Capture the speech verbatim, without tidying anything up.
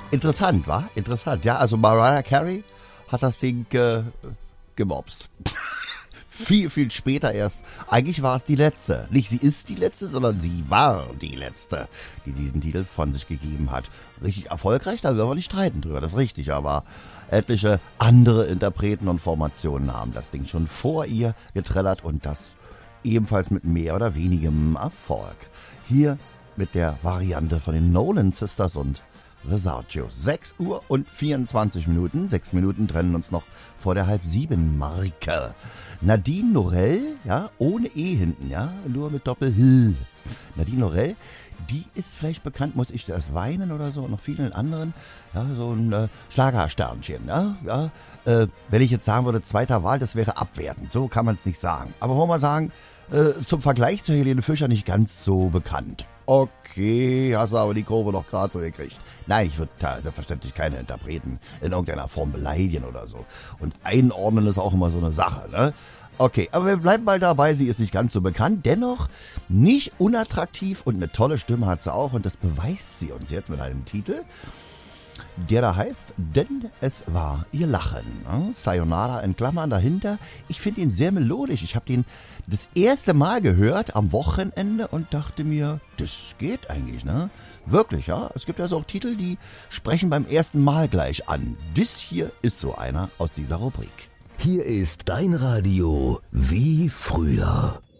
Interessant, wa? Interessant. Ja, also Mariah Carey hat das Ding äh, gemobst. Viel, viel später erst. Eigentlich war es die letzte. Nicht sie ist die letzte, sondern sie war die letzte, die diesen Titel von sich gegeben hat. Richtig erfolgreich, da werden wir nicht streiten drüber, das ist richtig. Aber etliche andere Interpreten und Formationen haben das Ding schon vor ihr getrellert und das ebenfalls mit mehr oder wenigem Erfolg. Hier mit der Variante von den Nolan Sisters und Versace. sechs Uhr und vierundzwanzig Minuten. Sechs Minuten trennen uns noch vor der halb sieben Marke. Nadine Norell, ja, ohne E hinten, ja, nur mit Doppel-H. Nadine Norell, die ist vielleicht bekannt, muss ich das weinen oder so, und noch vielen anderen, ja, so ein äh, Schlagersternchen, ja, ja. Äh, wenn ich jetzt sagen würde, zweiter Wahl, das wäre abwertend, so kann man es nicht sagen. Aber wollen wir sagen, äh, zum Vergleich zu Helene Fischer nicht ganz so bekannt. Okay, hast du aber die Kurve noch gerade so gekriegt. Nein, ich würde selbstverständlich keine Interpreten in irgendeiner Form beleidigen oder so. Und einordnen ist auch immer so eine Sache, ne? Okay, aber wir bleiben mal dabei, sie ist nicht ganz so bekannt, dennoch nicht unattraktiv und eine tolle Stimme hat sie auch und das beweist sie uns jetzt mit einem Titel, der da heißt, denn es war ihr Lachen. Ne? Sayonara in Klammern dahinter. Ich finde ihn sehr melodisch. Ich habe den das erste Mal gehört am Wochenende und dachte mir, das geht eigentlich, ne? Wirklich, ja. Es gibt also auch Titel, die sprechen beim ersten Mal gleich an. Das hier ist so einer aus dieser Rubrik. Hier ist dein Radio wie früher.